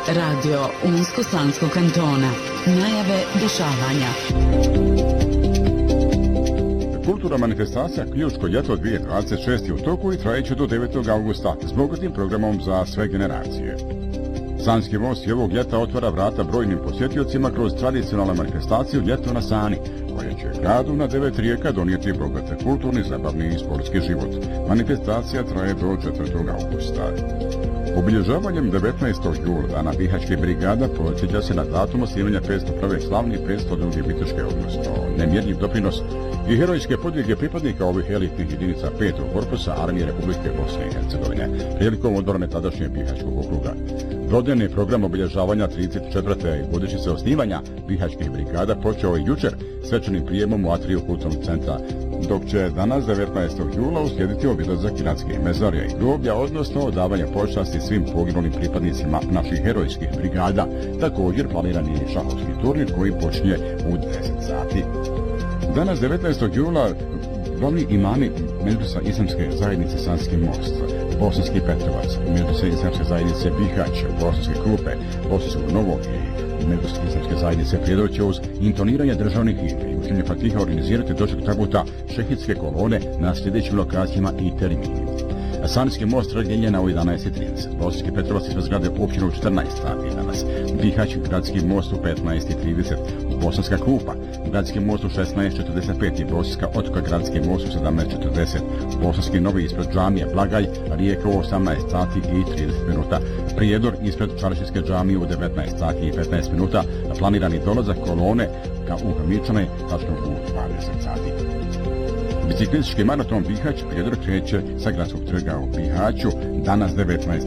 Radio Unsko-Sanskog kantona. Najave dešavanja. Kulturna manifestacija Ključko ljeto 2026 je u toku i trajeće do 9. augusta s bogatim programom za sve generacije. Sanski most i ovog ljeta otvara vrata brojnim posjetiocima kroz tradicionalnu manifestaciju Ljeto na Sani, koja će gradu na 9 rijeka donijeti bogate kulturni, zabavni i sportski život. Manifestacija traje do 4. augusta. Obilježavanjem 19. jula dana Bihaćke brigada podsjeća se na datum osnivanja 501. slavni 502. biteške, odnosno nemjerljiv doprinos i herojske podvige pripadnika ovih elitnih jedinica 5. korpusa Armije Republike Bosne i Hercegovine prilikom odbrane tadašnjeg Bihaćkog okruga. Dodnevni program obilježavanja 34. godišnjice osnivanja Bihaćkih brigada počeo je jučer svečanim prijemom u atriju kulturnog centra, dok će danas 19. jula uslijediti obilazak gradskih mezarija i groblja, odnosno odavanje počasti svim poginulim pripadnicima naših herojskih brigada. Također planiran je šahovski turnir koji počinje u 10 sati. Danas 19. jula glavni imami Međusa islamske zajednice Sanski most, Bosanski Petrovac, Međusa islamske zajednice Bihać, Bosanske Krupe, Bosanskog Novog i Međusa islamske zajednice Prijedor će uz intoniranje državnih himne i učenje fatiha organizirati doček tabuta šehidske kolone na sljedećim lokacijama i terminima. Sanski most razdijeljen u 11:30, Bosanski Petrovac ispred zgrade općine u 14 sati danas, Bihać gradski most u 15:30, Bosanska Krupa gradski most u 16:45 i Bosanska Otoka gradski most u 17:40, Bosanski Novi ispred džamije Blagaj, Rijeka u 18 sati i 30 minuta, Prijedor ispred Čaršijske džamije u 19 sati i 15 minuta, planirani dolazak kolone u Kamičane tačno u 20 sati. Biciklistički maraton Bihać Prijedor kreće sa gradskog trga u Bihaću danas 19.